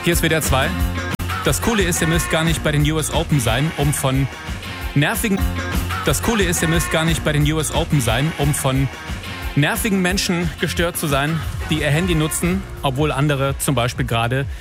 Hier ist WDR 2. Das Coole ist, ihr müsst gar nicht bei den US Open sein, um von nervigen Menschen gestört zu sein, die ihr Handy nutzen, obwohl andere zum Beispiel gerade